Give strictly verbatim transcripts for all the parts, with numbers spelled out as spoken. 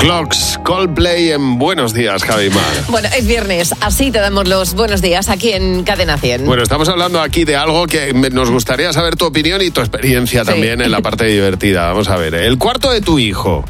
Clocks, Coldplay en Buenos Días, Javi Mar. Bueno, es viernes, así te damos los buenos días aquí en Cadena cien. Bueno, estamos hablando aquí de algo que nos gustaría saber tu opinión y tu experiencia también sí. En la parte divertida. Vamos a ver, el cuarto de tu hijo,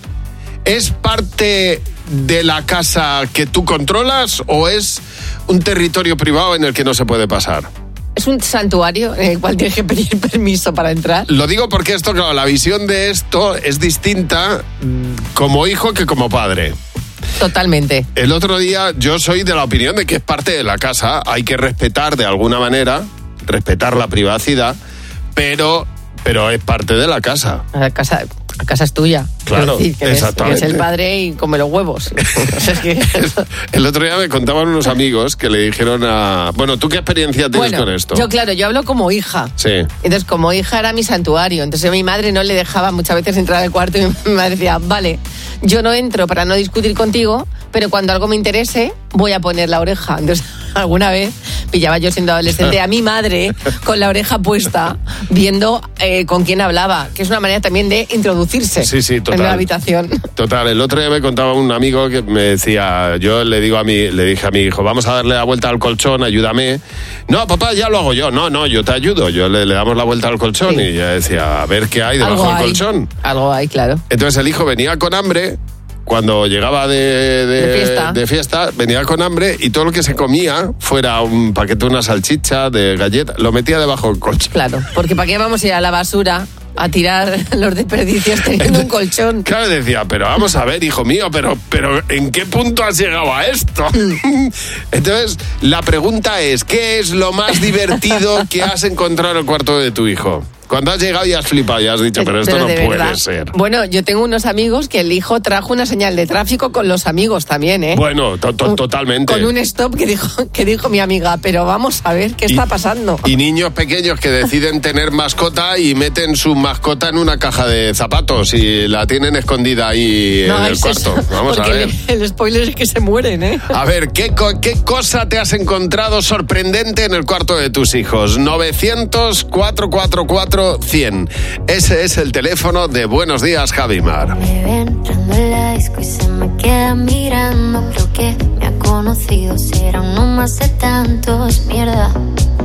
¿es parte de la casa que tú controlas o es un territorio privado en el que no se puede pasar? Es un santuario en el cual tienes que pedir permiso para entrar. Lo digo porque esto, claro, la visión de esto es distinta como hijo que como padre. Totalmente. El otro día yo soy de la opinión de que es parte de la casa, hay que respetar de alguna manera, respetar la privacidad, pero, pero es parte de la casa. La casa... La casa es tuya. Claro, decir, que exactamente. Es, que es el padre y come los huevos. O sea, es que... El otro día me contaban unos amigos que le dijeron a... Bueno, ¿tú qué experiencia tienes bueno, con esto? Yo, claro, yo hablo como hija. Sí. Entonces, como hija era mi santuario. Entonces, mi madre no le dejaba muchas veces entrar al cuarto y mi madre decía, vale, yo no entro para no discutir contigo, pero cuando algo me interese, voy a poner la oreja. Entonces, alguna vez pillaba yo siendo adolescente a mi madre con la oreja puesta, viendo eh, con quién hablaba, que es una manera también de introducirse sí, sí, total, en la habitación. Total, el otro día me contaba un amigo que me decía, yo le digo a mi, le dije a mi hijo, vamos a darle la vuelta al colchón, ayúdame. No, papá, ya lo hago yo. No, no, yo te ayudo. Yo le, le damos la vuelta al colchón sí. Y ella decía, a ver qué hay debajo Algo del hay. colchón. Algo hay, claro. Entonces el hijo venía con hambre. Cuando llegaba de, de, de, fiesta. de fiesta, venía con hambre y todo lo que se comía, fuera un paquete de una salchicha, de galletas, lo metía debajo del colchón. Claro, porque ¿para qué vamos a ir a la basura a tirar los desperdicios teniendo un colchón? Claro, decía, pero vamos a ver, hijo mío, pero, pero ¿en qué punto has llegado a esto? Entonces, la pregunta es, ¿qué es lo más divertido que has encontrado en el cuarto de tu hijo? Cuando has llegado y has flipado y has dicho, pero esto pero no puede verdad. ser. Bueno, yo tengo unos amigos que el hijo trajo una señal de tráfico con los amigos también, ¿eh? Bueno, to- to- totalmente. Con un stop que dijo, que dijo mi amiga, pero vamos a ver qué y, está pasando. Y niños pequeños que deciden tener mascota y meten su mascota en una caja de zapatos y la tienen escondida ahí no, en el cuarto. Eso. Vamos Porque a ver. El, el spoiler es que se mueren, ¿eh? A ver, ¿qué, co- ¿qué cosa te has encontrado sorprendente en el cuarto de tus hijos? novecientos, cuatrocientos cuarenta y cuatro, cien. Ese es el teléfono de Buenos Días, Javi Mar. Me ve entrando en la disco y se me queda mirando. Creo que me ha conocido, será uno más de tantos, mierda.